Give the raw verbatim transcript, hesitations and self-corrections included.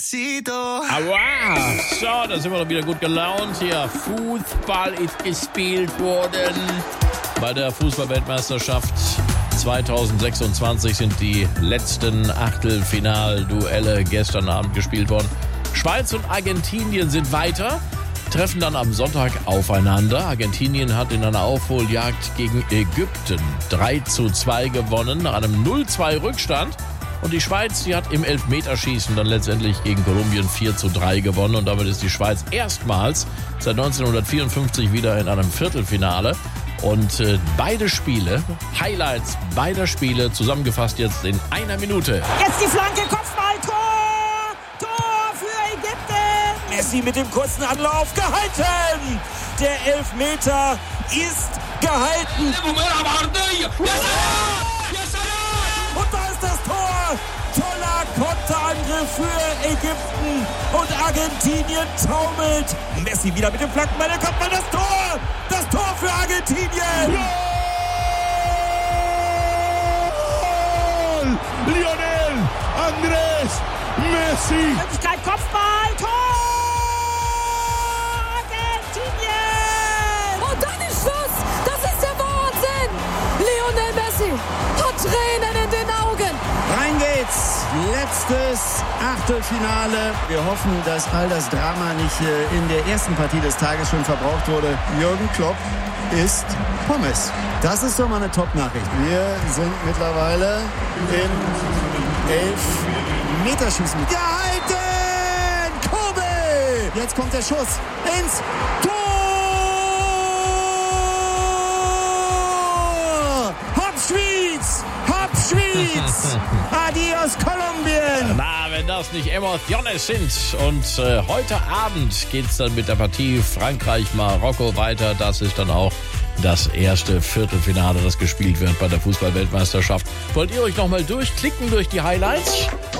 Aua! So, da sind wir doch wieder gut gelaunt hier. Fußball ist gespielt worden. Bei der Fußball-Weltmeisterschaft zweitausendsechsundzwanzig sind die letzten Achtelfinalduelle gestern Abend gespielt worden. Schweiz und Argentinien sind weiter, treffen dann am Sonntag aufeinander. Argentinien hat in einer Aufholjagd gegen Ägypten drei zu zwei gewonnen, nach einem null zwei Rückstand. Und die Schweiz, die hat im Elfmeterschießen dann letztendlich gegen Kolumbien vier zu drei gewonnen. Und damit ist die Schweiz erstmals seit neunzehnhundertvierundfünfzig wieder in einem Viertelfinale. Und äh, beide Spiele, Highlights beider Spiele, zusammengefasst jetzt in einer Minute. Jetzt die Flanke, Kopfball, Tor! Tor für Ägypten! Messi mit dem kurzen Anlauf, gehalten! Der Elfmeter ist gehalten! Und da ist das Tor! Toller Konterangriff für Ägypten und Argentinien taumelt. Messi wieder mit dem Flankenball, da kommt mal das Tor! Das Tor für Argentinien! Goal! Lionel Andrés Messi! Möglichkeit, Kopfball, Tor! Argentinien! Und dann ist Schluss! Das ist der Wahnsinn! Lionel Messi hat Tränen in den Augen! Rein geht's! Letztes Achtelfinale. Wir hoffen, dass all das Drama nicht in der ersten Partie des Tages schon verbraucht wurde. Jürgen Klopp isst Pommes. Das ist doch mal eine Top-Nachricht. Wir sind mittlerweile im Elfmeterschießen. Gehalten! Kobel! Jetzt kommt der Schuss ins Tor! Hopp Schwyz! Hopp Schwyz! Adios Kolumbien! Na, wenn das nicht Emotionen sind. Und äh, heute Abend geht's dann mit der Partie Frankreich-Marokko weiter. Das ist dann auch das erste Viertelfinale, das gespielt wird bei der Fußball-Weltmeisterschaft. Wollt ihr euch nochmal durchklicken durch die Highlights?